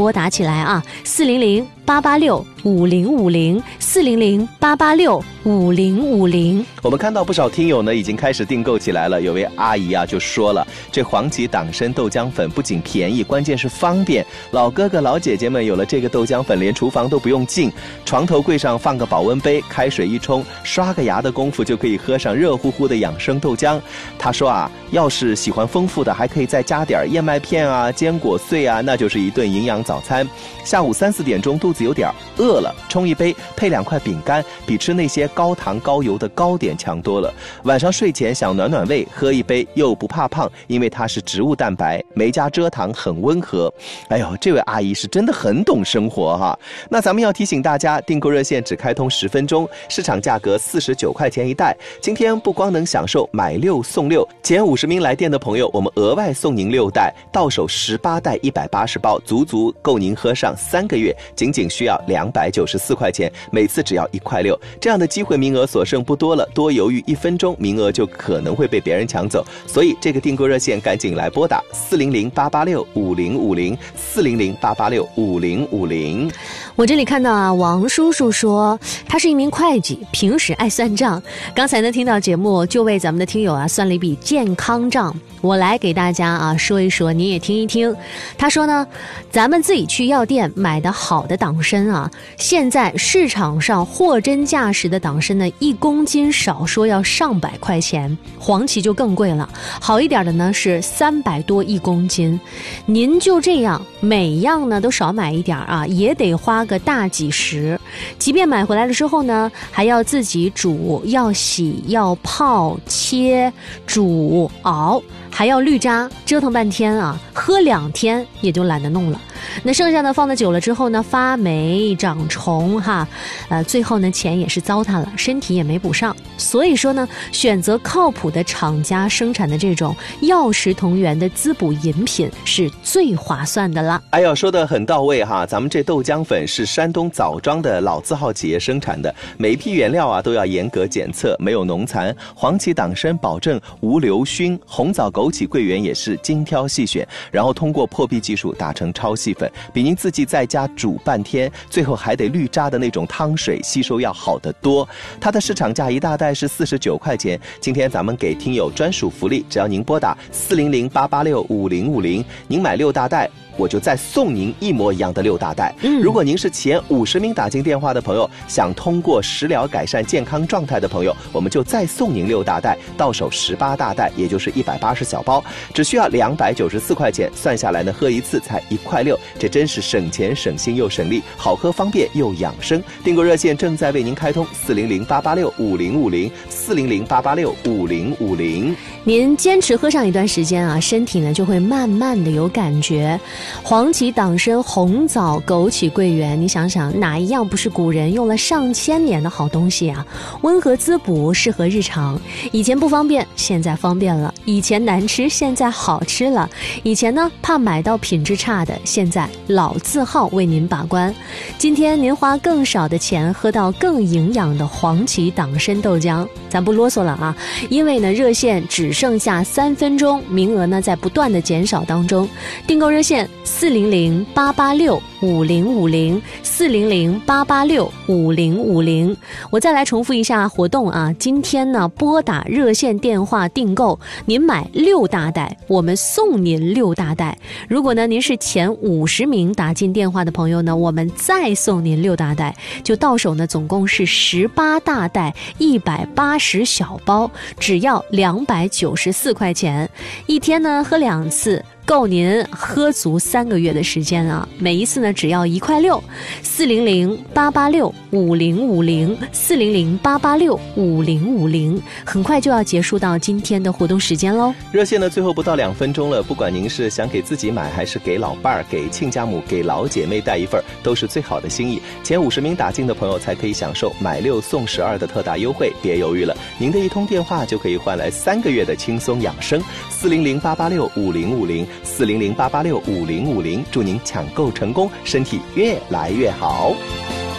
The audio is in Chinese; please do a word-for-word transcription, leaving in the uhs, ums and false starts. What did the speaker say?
拨打起来啊，四零零八八六五零五零，四零零八八六五零五零。 我们看到不少听友呢已经开始订购起来了。有位阿姨啊就说了，这黄芪党参豆浆粉不仅便宜，关键是方便。老哥哥老姐姐们有了这个豆浆粉，连厨房都不用进，床头柜上放个保温杯，开水一冲，刷个牙的功夫就可以喝上热乎乎的养生豆浆。他说啊，要是喜欢丰富的，还可以再加点燕麦片啊、坚果碎啊，那就是一顿营养早餐。下午三四点钟肚子有点饿了，冲一杯配两块饼干，比吃那些高糖高油的糕点强多了。晚上睡前想暖暖胃，喝一杯又不怕胖，因为它是植物蛋白，没加蔗糖，很温和。哎呦，这位阿姨是真的很懂生活哈。那咱们要提醒大家，订购热线只开通十分钟，市场价格四十九块钱一袋。今天不光能享受买六送六，前五十名来电的朋友，我们额外送您六袋，到手十八袋一百八十包，足足够您喝上三个月，仅仅需要两百九十四块钱，每次只要一块六。这样的机会名额所剩不多了，多犹豫一分钟，名额就可能会被别人抢走。所以这个订购热线赶紧来拨打四零零八八六五零五零，四零零八八六五零五零。 我这里看到啊，王叔叔说他是一名会计，平时爱算账。刚才呢听到节目，就为咱们的听友啊算了一笔健康账。我来给大家啊说一说，你也听一听。他说呢，咱们自己去药店买的好的党参啊，现在市场上货真价实的党参呢，一公斤少说要上百块钱，黄芪就更贵了，好一点的呢是三百多一公斤。您就这样每样呢都少买一点啊，也得花个大几十。即便买回来了之后呢，还要自己煮，要洗，要泡、切、煮、熬，还要滤渣，折腾半天啊，喝两天也就懒得弄了。那剩下的放的久了之后呢，发霉长虫哈，呃，最后呢钱也是糟蹋了，身体也没补上。所以说呢，选择靠谱的厂家生产的这种药食同源的滋补饮品是最划算的了。 哎呦，说得很到位哈！咱们这豆浆粉是山东枣庄的老字号企业生产的，每一批原料啊都要严格检测，没有农残。黄芪党参保证无硫熏，红枣枸杞桂圆也是精挑细选，然后通过破壁技术打成超细粉，比您自己在家煮半天，最后还得滤渣的那种汤水吸收要好得多。它的市场价一大袋是四十九块钱，今天咱们给听友专属福利，只要您拨打四零零八八六五零五零，您买六大袋，我就再送您一模一样的六大袋。嗯，如果您是前五十名打进电话的朋友，想通过食疗改善健康状态的朋友，我们就再送您六大袋，到手十八大袋，也就是一百八十小包，只需要两百九十四块钱，算下来呢，喝一次才一块六，这真是省钱省心又省力，好喝方便又养生。订购热线正在为您开通，四零零八八六五零五零，四零零八八六五零五零。 您坚持喝上一段时间啊，身体呢就会慢慢的有感觉。黄芪、党参、红枣、枸杞、桂圆，你想想哪一样不是古人用了上千年的好东西啊？温和滋补，适合日常。以前不方便，现在方便了；以前难吃，现在好吃了；以前呢怕买到品质差的，现在老字号为您把关。今天您花更少的钱喝到更营养的黄芪党参豆浆，咱不啰嗦了啊，因为呢热线只剩下三分钟，名额呢在不断的减少当中。订购热线四零零八八六五零五零，四零零八八六五零五零。我再来重复一下活动啊，今天呢拨打热线电话订购，您买六大袋，我们送您六大袋。如果呢您是前五十名打进电话的朋友呢，我们再送您六大袋，就到手呢总共是十八大袋，一百八十小包，只要两百九十四块钱，一天呢喝两次，够您喝足三个月的时间啊！每一次呢只要一块六，四零零八八六五零五零，四零零八八六五零五零，很快就要结束到今天的活动时间喽。 热线呢最后不到两分钟了，不管您是想给自己买，还是给老伴儿、给亲家母、给老姐妹带一份，都是最好的心意。前五十名打进的朋友才可以享受买六送十二的特大优惠，别犹豫了，您的一通电话就可以换来三个月的轻松养生。四零零八八六五零五零，四零零八八六五零五零，祝您抢购成功，身体越来越好。